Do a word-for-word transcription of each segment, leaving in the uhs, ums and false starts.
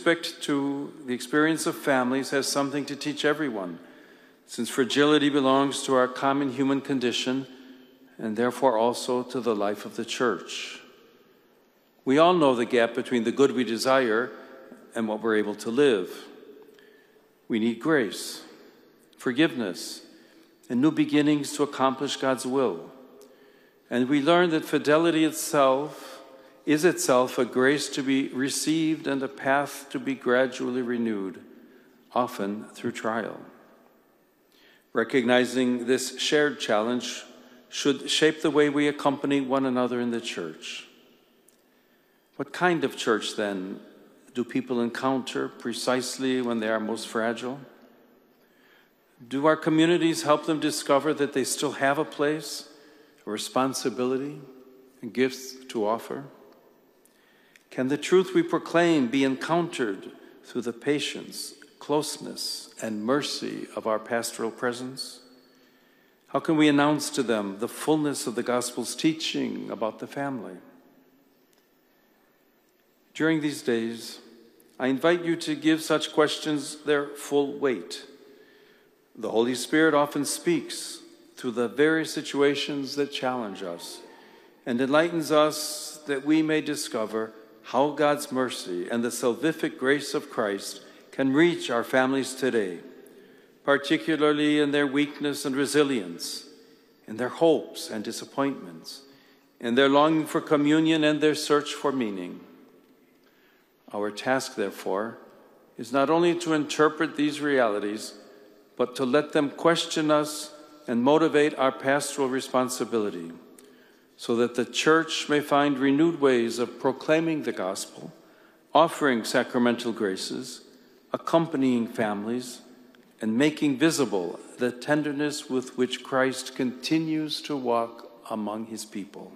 respect to the experience of families has something to teach everyone, since fragility belongs to our common human condition and therefore also to the life of the Church. We all know the gap between the good we desire and what we're able to live. We need grace, forgiveness, and new beginnings to accomplish God's will. And we learn that fidelity itself is itself a grace to be received and a path to be gradually renewed, often through trial. Recognizing this shared challenge should shape the way we accompany one another in the Church. What kind of church, then, do people encounter precisely when they are most fragile? Do our communities help them discover that they still have a place, a responsibility, and gifts to offer? Can the truth we proclaim be encountered through the patience, closeness, and mercy of our pastoral presence? How can we announce to them the fullness of the gospel's teaching about the family? During these days, I invite you to give such questions their full weight. The Holy Spirit often speaks through the very situations that challenge us and enlightens us that we may discover how God's mercy and the salvific grace of Christ can reach our families today, particularly in their weakness and resilience, in their hopes and disappointments, in their longing for communion and their search for meaning. Our task, therefore, is not only to interpret these realities, but to let them question us and motivate our pastoral responsibility, so that the Church may find renewed ways of proclaiming the gospel, offering sacramental graces, accompanying families, and making visible the tenderness with which Christ continues to walk among his people.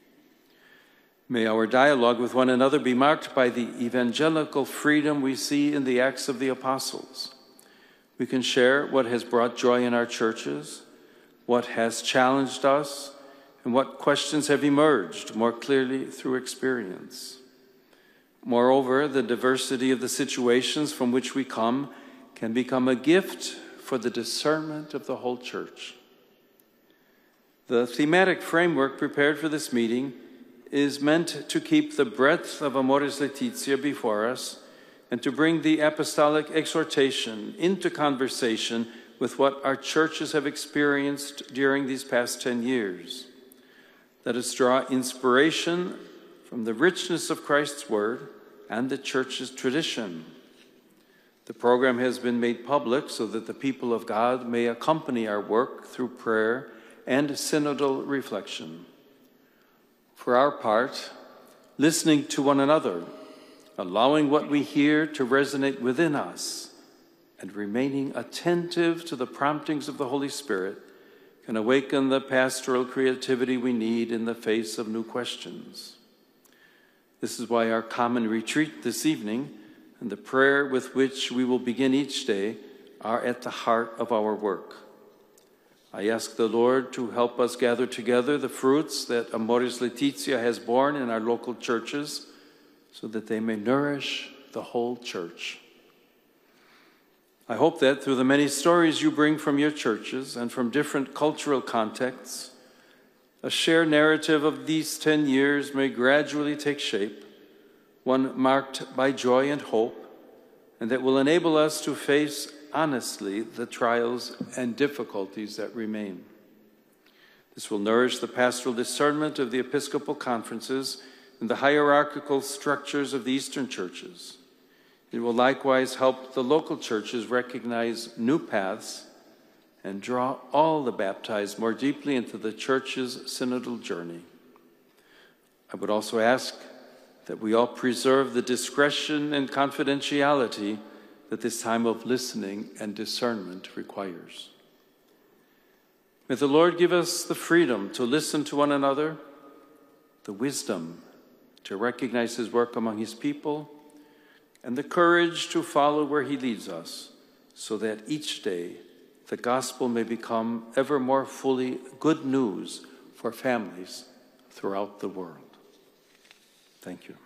May our dialogue with one another be marked by the evangelical freedom we see in the Acts of the Apostles. We can share what has brought joy in our churches, what has challenged us, and what questions have emerged more clearly through experience. Moreover, the diversity of the situations from which we come can become a gift for the discernment of the whole Church. The thematic framework prepared for this meeting is meant to keep the breadth of Amoris Laetitia before us and to bring the apostolic exhortation into conversation with what our churches have experienced during these past ten years. Let us draw inspiration from the richness of Christ's word and the Church's tradition. The program has been made public so that the people of God may accompany our work through prayer and synodal reflection. For our part, listening to one another, allowing what we hear to resonate within us, and remaining attentive to the promptings of the Holy Spirit can awaken the pastoral creativity we need in the face of new questions. This is why our common retreat this evening and the prayer with which we will begin each day are at the heart of our work. I ask the Lord to help us gather together the fruits that Amoris Laetitia has borne in our local churches so that they may nourish the whole Church. I hope that through the many stories you bring from your churches and from different cultural contexts, a shared narrative of these ten years may gradually take shape, one marked by joy and hope, and that will enable us to face honestly the trials and difficulties that remain. This will nourish the pastoral discernment of the Episcopal conferences and the hierarchical structures of the Eastern churches. It will likewise help the local churches recognize new paths and draw all the baptized more deeply into the Church's synodal journey. I would also ask that we all preserve the discretion and confidentiality that this time of listening and discernment requires. May the Lord give us the freedom to listen to one another, the wisdom to recognize his work among his people, and the courage to follow where he leads us, so that each day the gospel may become ever more fully good news for families throughout the world. Thank you.